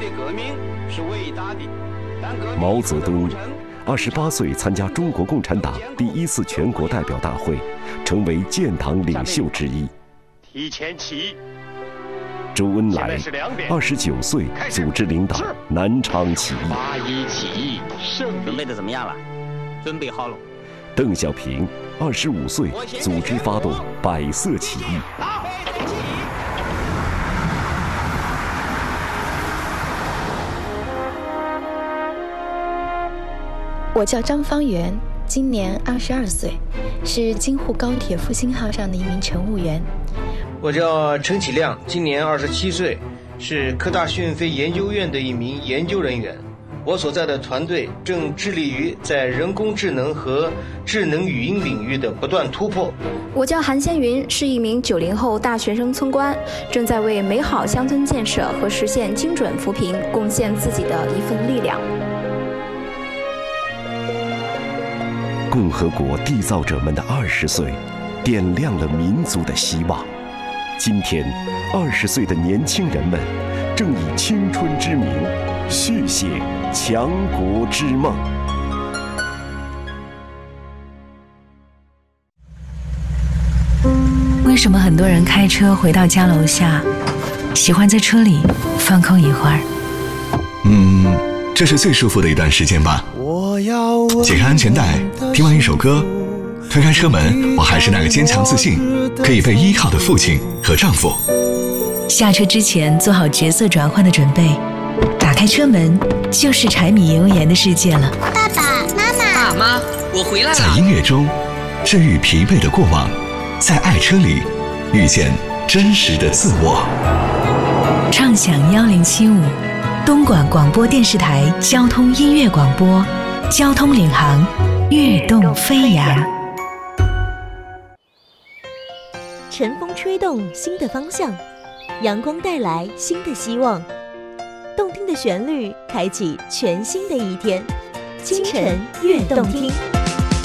的革命是伟大的，但革命毛泽东28岁参加中国共产党第1次全国代表大会，成为建党领袖之一。 提前起义。 周恩来29岁组织领导南昌起义。 8·1起义胜利。 准备的怎么样了？准备好了。 邓小平25岁组织发动百色起义。 我叫张方圆，今年22岁，是京沪高铁复兴号上的一名乘务员。 我叫陈启亮，今年27岁，是科大讯飞研究院的一名研究人员。我所在的团队正致力于在人工智能和智能语音领域的不断突破。 我叫韩先云，是一名90后大学生村官，正在为美好乡村建设和实现精准扶贫贡献自己的一份力量。 共和国缔造者们的20岁，点亮了民族的希望。今天，20岁的年轻人们正以青春之名续写强国之梦。 为什么很多人开车回到家楼下，喜欢在车里放空一会儿？ 这是最舒服的一段时间吧。解开安全带，听完一首歌，推开车门，我还是那个坚强自信、可以被依靠的父亲和丈夫。 下车之前做好角色转换的准备，打开车门就是柴米油盐的世界了。 爸爸妈妈， 爸妈，我回来了。 在音乐中治愈疲惫的过往，在爱车里遇见真实的自我。 畅享1075，东莞广播电视台交通音乐广播，交通领航，跃动飞扬。 晨风吹动新的方向，阳光带来新的希望，动听的旋律开启全新的一天。清晨悦动听。